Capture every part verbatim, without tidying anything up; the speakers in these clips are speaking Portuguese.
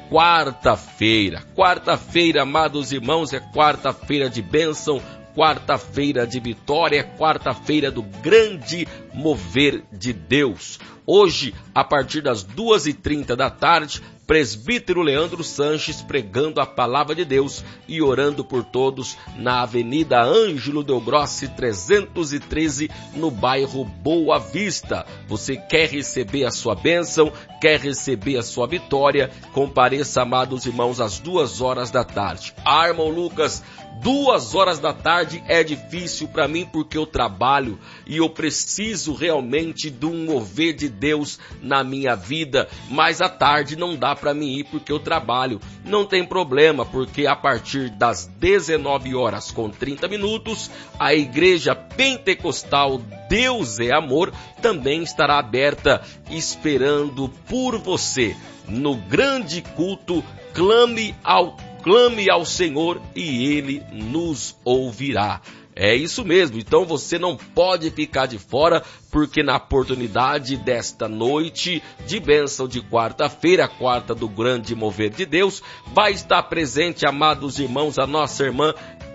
quarta-feira. Quarta-feira, amados irmãos, é quarta-feira de bênção, quarta-feira de vitória, quarta-feira do grande mover de Deus. Hoje, a partir das duas e trinta da tarde, presbítero Leandro Sanches pregando a palavra de Deus e orando por todos na Avenida Ângelo Del Grossi trezentos e treze, no bairro Boa Vista. Você quer receber a sua bênção, quer receber a sua vitória? Compareça, amados irmãos, às duas horas da tarde. Ah, irmão Lucas, duas horas da tarde é difícil para mim porque eu trabalho e eu preciso realmente de um mover de Deus na minha vida, mas à tarde não dá para mim ir porque eu trabalho. Não tem problema, porque a partir das dezenove horas com trinta minutos, a Igreja Pentecostal Deus é Amor também estará aberta esperando por você. No grande culto, clame ao, clame ao Senhor e Ele nos ouvirá. É isso mesmo, então você não pode ficar de fora, porque na oportunidade desta noite de bênção de quarta-feira, quarta do grande mover de Deus, vai estar presente, amados irmãos, a nossa irmã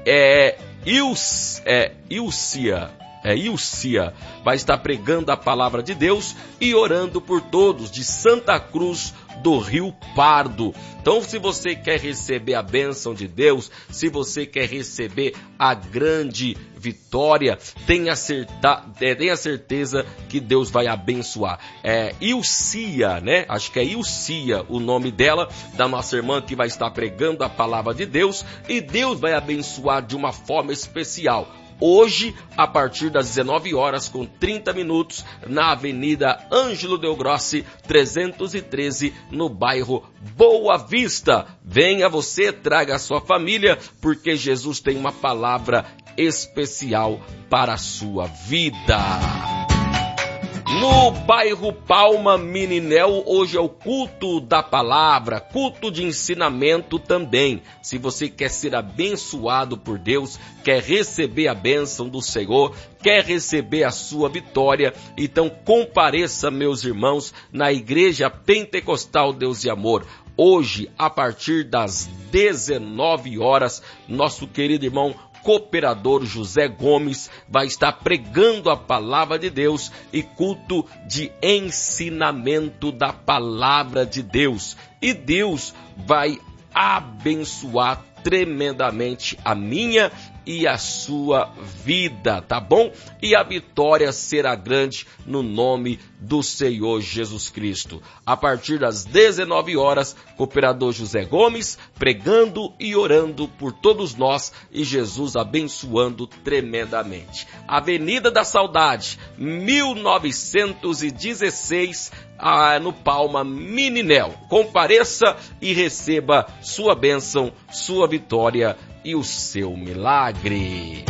é, Ils, é, Ilcia, é Ilcia, vai estar pregando a palavra de Deus e orando por todos de Santa Cruz do Rio Pardo. Então, se você quer receber a bênção de Deus, se você quer receber a grande vitória, tenha, certa, tenha certeza que Deus vai abençoar. É Ilcia, né? Acho que é Ilcia o nome dela, da nossa irmã que vai estar pregando a palavra de Deus, e Deus vai abençoar de uma forma especial. Hoje, a partir das dezenove horas com trinta minutos, na Avenida Ângelo Del Grossi trezentos e treze, no bairro Boa Vista. Venha você, traga a sua família, porque Jesus tem uma palavra especial para a sua vida. No bairro Palma Meninel, hoje é o culto da palavra, culto de ensinamento também. Se você quer ser abençoado por Deus, quer receber a bênção do Senhor, quer receber a sua vitória, então compareça, meus irmãos, na Igreja Pentecostal Deus e Amor. Hoje, a partir das dezenove horas, nosso querido irmão Cooperador José Gomes vai estar pregando a palavra de Deus e culto de ensinamento da palavra de Deus. E Deus vai abençoar tremendamente a minha e a sua vida, tá bom? E a vitória será grande no nome do Senhor Jesus Cristo. A partir das dezenove horas, Cooperador José Gomes pregando e orando por todos nós e Jesus abençoando tremendamente. Avenida da Saudade, mil novecentos e dezesseis, ah, no Palma Meninel. Compareça e receba sua bênção, sua vitória e o seu milagre.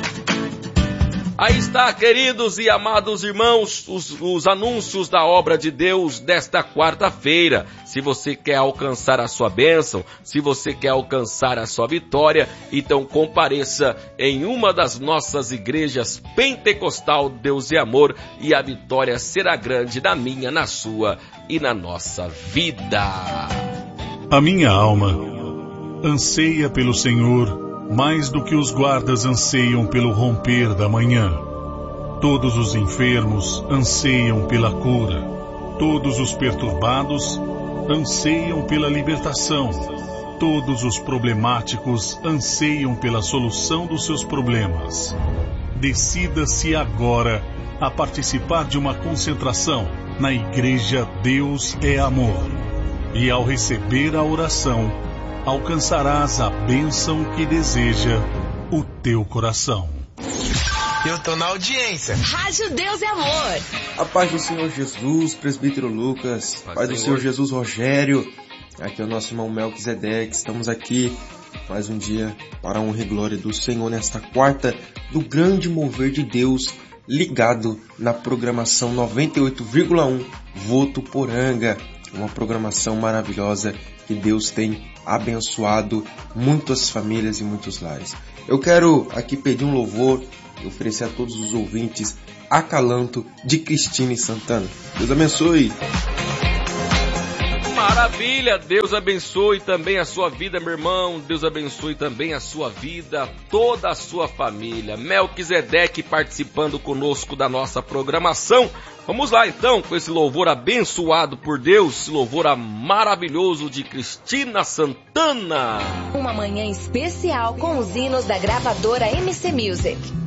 Aí está, queridos e amados irmãos, os, os anúncios da obra de Deus desta quarta-feira. Se você quer alcançar a sua bênção, se você quer alcançar a sua vitória, então compareça em uma das nossas igrejas Pentecostal Deus e Amor, e a vitória será grande na minha, na sua e na nossa vida. A minha alma anseia pelo Senhor mais do que os guardas anseiam pelo romper da manhã. Todos os enfermos anseiam pela cura. Todos os perturbados anseiam pela libertação. Todos os problemáticos anseiam pela solução dos seus problemas. Decida-se agora a participar de uma concentração na Igreja Deus é Amor. E ao receber a oração, alcançarás a bênção que deseja o teu coração. Eu tô na audiência. Rádio Deus é Amor. A paz do Senhor Jesus, presbítero Lucas. Paz, paz do Senhor Jesus Rogério. Aqui é o nosso irmão Melquisedeque. Estamos aqui mais um dia para a honra e glória do Senhor nesta quarta do grande mover de Deus, ligado na programação noventa e oito vírgula um Votuporanga. Uma programação maravilhosa que Deus tem abençoado muitas famílias e muitos lares. Eu quero aqui pedir um louvor e oferecer a todos os ouvintes Acalanto de Cristine Santana. Deus abençoe. Maravilha, Deus abençoe também a sua vida, meu irmão. Deus abençoe também a sua vida, toda a sua família. Melquisedeque participando conosco da nossa programação. Vamos lá então com esse louvor abençoado por Deus, esse louvor maravilhoso de Cristina Santana. Uma manhã especial com os hinos da gravadora M C Music.